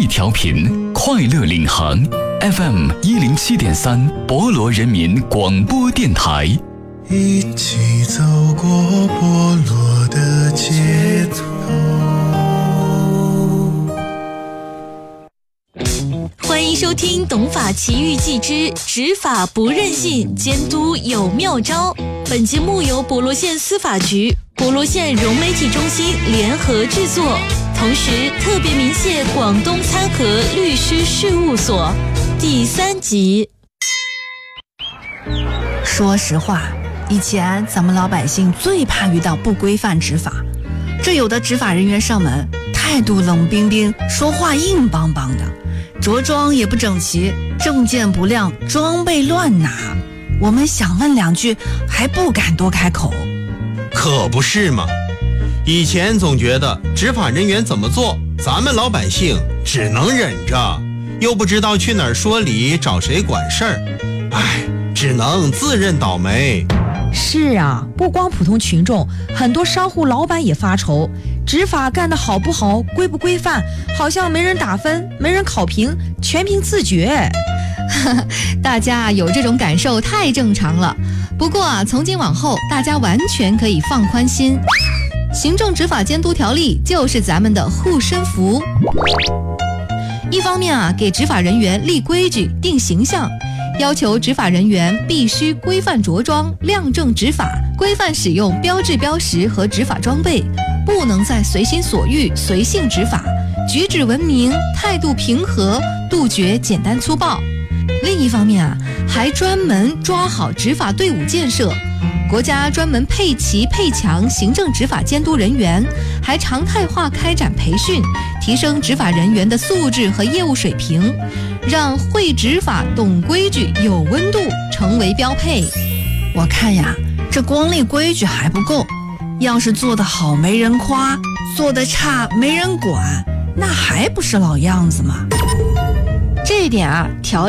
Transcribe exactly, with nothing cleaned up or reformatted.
调频，快乐领航 F M 一零七点三，博罗人民广播电台。 一起走过波罗的街头。 欢迎收听《懂法奇遇记之执法不任性，监督有妙招》。本节目由博罗县司法局、博罗县融媒体中心联合制作，同时特别鸣谢广东参和律师事务所。第三集。 说实话，以前咱们老百姓最怕遇到不规范执法，这有的执法人员上门，态度冷冰冰，说话硬邦邦的，着装也不整齐，证件不亮，装备乱拿，我们想问两句还不敢多开口。 可不是嘛，以前总觉得执法人员怎么做，咱们老百姓只能忍着，又不知道去哪儿说理，找谁管事儿，唉，只能自认倒霉。 是啊，不光普通群众，很多商户老板也发愁，执法干得好不好，规不规范，好像没人打分，没人考评，全凭自觉。 大家有这种感受太正常了。不过啊，从今往后，大家完全可以放宽心。行政执法监督条例就是咱们的护身符。一方面啊，给执法人员立规矩、定形象，要求执法人员必须规范着装、亮正执法，规范使用标志标识和执法装备，不能再随心所欲、随性执法，举止文明，态度平和，杜绝简单粗暴。另一方面啊，还专门抓好执法队伍建设，国家专门配齐配强行政执法监督人员，还常态化开展培训，提升执法人员的素质和业务水平，让会执法、懂规矩、有温度成为标配。 我看呀，这光立规矩还不够，要是做得好没人夸，做得差没人管，那还不是老样子吗？ 这一点啊，条